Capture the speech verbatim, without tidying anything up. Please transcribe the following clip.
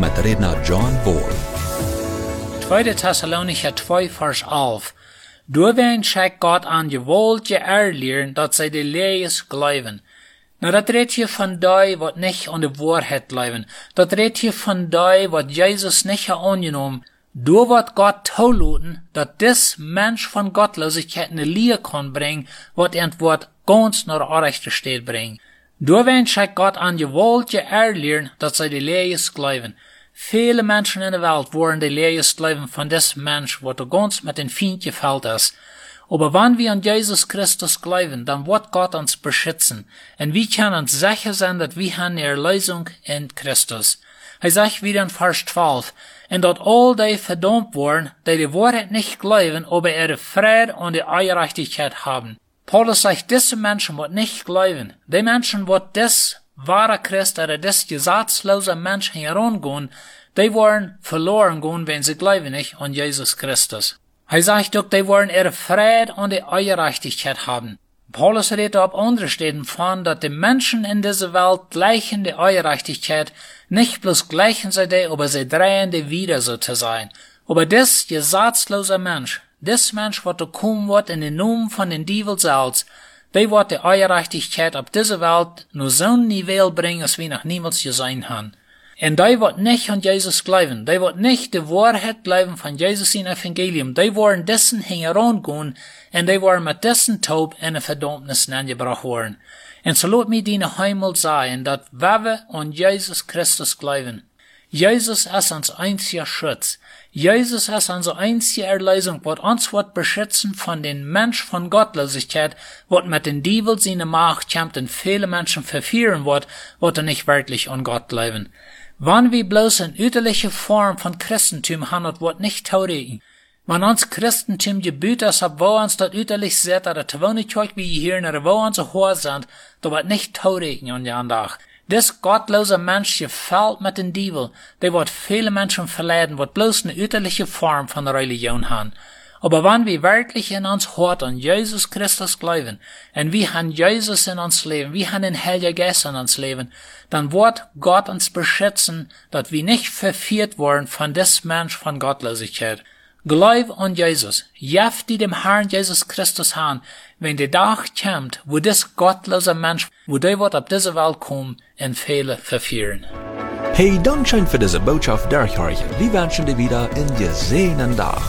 met redner John Bohr. Tweede Thessalonicher twee vers elf. Doorween schijkt God aan je wooltje erleren dat zij de lees geloven. Nou, dat redt je van die wat niet aan de waarheid geloven. Dat redt je van die wat Jezus niet heeft aangenomen. Door wat God toelaten, dat dis mens van godloosheid een leer kan brengen, wat in het woord ganz naar de rechte steed brengt. Doorween schijkt God aan je wooltje erleren dat zij de lees geloven. Vele mensen in de wereld worden de lees geloven van dis mens, wat er ganz met een vriendje veld is. Aber wenn wir an Jesus Christus glauben, dann wird Gott uns beschützen. Und wir können uns sicher sein, dass wir haben eine Erlösung in Christus. Er sagt wieder in Vers zwölf, und dass all die verdammt worden, die die Wahrheit nicht glauben, aber ihre Friede und die Gerechtigkeit haben. Paulus sagt, diese Menschen wird nicht glauben. Die Menschen, wird des wahre Christ oder des gesetzlose Menschen herangehen, die werden verloren gehen, wenn sie glauben nicht an Jesus Christus. Er sagt auch, die wollen ihre Friede und die Gerechtigkeit haben. Paulus redet auf andere Stellen von, dass die Menschen in dieser Welt gleichen die Gerechtigkeit, nicht bloß gleichen sie die, aber sie drehen die wieder so zu sein. Aber das gesetzlose Mensch, das Mensch, was da kommen wird in den Namen von den Teufel selbst, die wird die Gerechtigkeit auf dieser Welt nur so ein Niveau bringen, als wir noch niemals gesehen haben. Und die wird nicht an Jesus glauben. Die wird nicht die Wahrheit glauben von Jesus in Evangelium. Die wollen dessen herangehen und die wollen mit dessen Taub in eine Verdammnis angebracht werden. Und so lasst mich dir einmal sagen, dass wir an Jesus Christus glauben. Jesus ist unser einziger Schutz. Jesus ist unsere einzige Erlösung, was uns wird beschützen von den Mensch von Gottlosigkeit, was mit den Teufel seine Macht kämpft und viele Menschen verführen wird, was er nicht wirklich an Gott glauben. Wenn wir bloß eine üterliche Form von Christentum haben, das wird nicht taurigen. Wenn uns Christentum gebüht ist, ob wo uns das üterlich seht, oder zu wohnen Kirche wie hier, oder wo uns hohe sind, das wird nicht taurigen an den Tag. This gottlose Mensch gefällt mit den Teufel, der wird viele Menschen verleiden, wird bloß eine üterliche Form von der Religion haben. Aber wenn wir wirklich in uns Hort an Jesus Christus glauben, und wir haben Jesus in uns Leben, wir haben den Heiligen Geist in uns Leben, dann wird Gott uns beschützen, dass wir nicht verführt werden von des Mensch von Gottlosigkeit. Glaub an Jesus, jaft die dem Herrn Jesus Christus an, wenn der Tag kommt, wo des gottlose Mensch, wo der wird auf diese Welt kommen, und viele verführen. Hey, Dankeschön für diese Botschaft, Derek Horch. Wir wünschen dir wieder einen gesegenen Tag.